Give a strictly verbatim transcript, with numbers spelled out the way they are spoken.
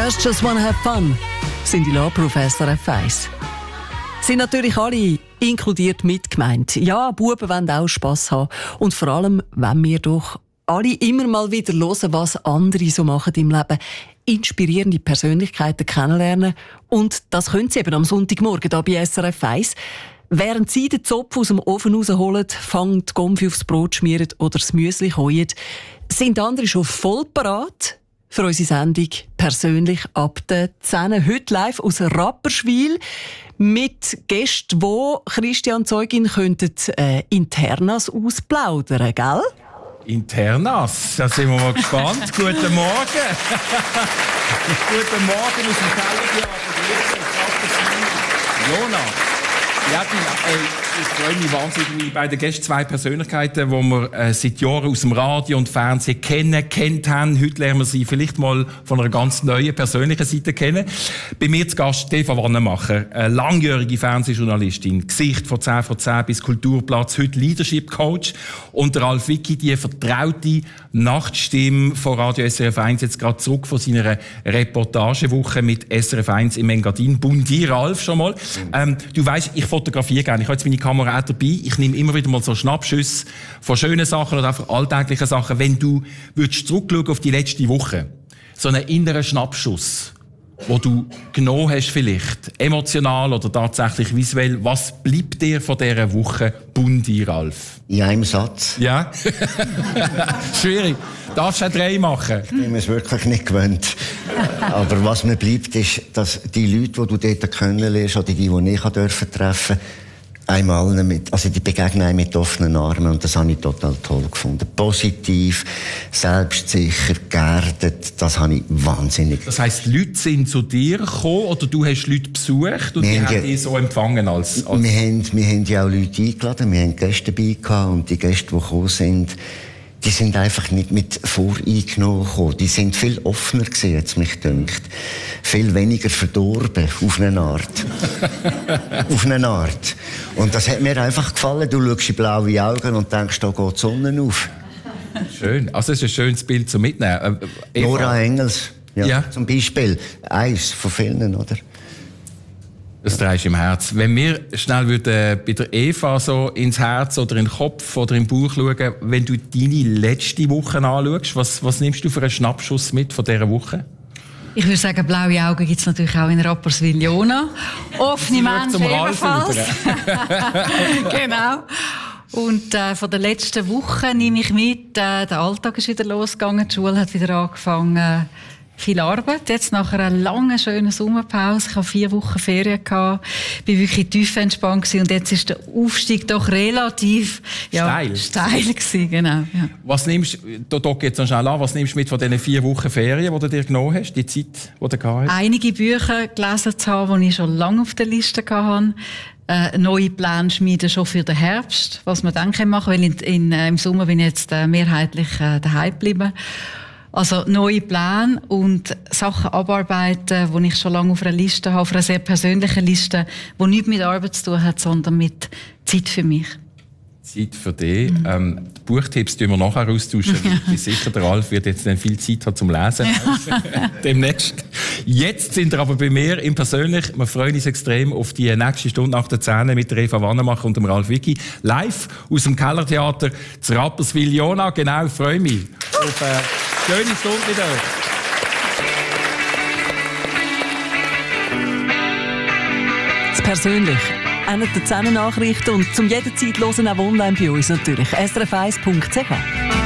Girls Just Wanna Have Fun, sind die Law-Professor F eins. Sind natürlich alle inkludiert mitgemeint. Ja, Buben wollen auch Spass haben. Und vor allem, wenn wir doch alle immer mal wieder hören, was andere so machen im Leben, inspirierende Persönlichkeiten kennenlernen. Und das können sie eben am Sonntagmorgen hier bei S R F eins. Während sie den Zopf aus dem Ofen rausholen, fangen die Gomfi aufs Brot schmieren oder das Müsli kochen, sind andere schon voll parat für unsere Sendung «Persönlich ab der zehn». Heute live aus Rapperswil mit Gästen, die Christian Zeugin könnten äh, Internas ausplaudern, gell? Internas, da sind wir mal gespannt. Guten Morgen. Guten Morgen aus dem Kellertheater. Jona. Ja, ey, ich freue mich wahnsinnig bei den Gästen. Zwei Persönlichkeiten, die wir äh, seit Jahren aus dem Radio und Fernsehen kennen, kennt haben. Heute lernen wir sie vielleicht mal von einer ganz neuen persönlichen Seite kennen. Bei mir zu Gast Eva Wannemacher, eine langjährige Fernsehjournalistin, Gesicht von zehn vor zehn bis Kulturplatz, heute Leadership Coach. Und der Ralf Wicki, die vertraute Nachtstimme von Radio S R F eins, jetzt gerade zurück von seiner Reportagewoche mit S R F eins im Engadin. Bundi, Ralf, schon mal. Ähm, du weisst, ich fotografiere gerne. Ich habe jetzt meine Kamera auch dabei. Ich nehme immer wieder mal so Schnappschüsse von schönen Sachen oder einfach alltäglichen Sachen. Wenn du würdest zurückschauen auf die letzte Woche, so einen inneren Schnappschuss, wo du genommen hast vielleicht, emotional oder tatsächlich visuell, was bleibt dir von dieser Woche, Bundi, Ralf? In einem Satz. Ja? Schwierig. Darfst du auch drei machen? Ich bin es wirklich nicht gewöhnt. Aber was mir bleibt, ist, dass die Leute, die du dort kennenlernst, oder die, die ich treffen durfte, einmal mit, also die begegnen mit offenen Armen, und das habe ich total toll gefunden. Positiv, selbstsicher, geerdet, das habe ich wahnsinnig. Das heisst, Leute sind zu dir gekommen oder du hast Leute besucht und wir die haben dich so empfangen als... als wir, haben, wir haben ja auch Leute eingeladen, wir haben Gäste dabei gehabt, und die Gäste, die gekommen sind, die sind einfach nicht mit voreingenommen gekommen. Die sind viel offener gewesen, jetzt mich dünkt. Viel weniger verdorben, auf eine Art. Auf eine Art. Und das hat mir einfach gefallen. Du schaust in blaue Augen und denkst, da geht die Sonne auf. Schön. Also, das ist ein schönes Bild zum Mitnehmen. Äh, Nora Engels, ja, ja. Zum Beispiel. Eins von vielen, oder? Das drehst du im Herz. Wenn wir schnell würden bei der Eva so ins Herz oder in den Kopf oder im Bauch schauen, wenn du deine letzte Woche anschaust, was, was nimmst du für einen Schnappschuss mit von dieser Woche? Ich würde sagen, blaue Augen gibt es natürlich auch in Rapperswil-Jona. Offene Menschen ebenfalls. Genau. Und äh, von der letzten Woche nehme ich mit, äh, der Alltag ist wieder losgegangen, die Schule hat wieder angefangen. Viel Arbeit, jetzt nach einer langen, schönen Sommerpause. Ich hatte vier Wochen Ferien gehabt, bin wirklich tief entspannt gewesen, und jetzt ist der Aufstieg doch relativ ja, steil. steil gewesen, genau. Ja. Was nimmst du, da jetzt noch schnell an, was nimmst du mit von diesen vier Wochen Ferien, die du dir genommen hast, die Zeit, die du gehabt hast? Einige Bücher gelesen zu haben, die ich schon lange auf der Liste hatte. Äh, neue Pläne schmieden schon für den Herbst, was man dann machen kann, weil in, in, äh, im Sommer bin ich jetzt äh, mehrheitlich äh, daheim geblieben. Also neue Pläne und Sachen abarbeiten, die ich schon lange auf einer Liste habe, auf einer sehr persönlichen Liste, die nichts mit Arbeit zu tun hat, sondern mit Zeit für mich. Zeit für dich. Mhm. Ähm, die Buchtipps tun wir nachher austauschen. Ja. Ich bin sicher, der Ralf wird jetzt dann viel Zeit haben zum Lesen. Ja. Demnächst. Jetzt sind wir aber bei mir im Persönlich. Wir freuen uns extrem auf die nächste Stunde nach der zehn mit der Eva Wannemacher und dem Ralf Wicki. Live aus dem Kellertheater zu Rapperswil-Jona. Genau, ich freue mich auf eine schöne Stunde mit euch. Das Persönlich. Einer der zehn Nachrichten und zum jederzeit hören auch online bei uns natürlich. S R F eins Punkt C H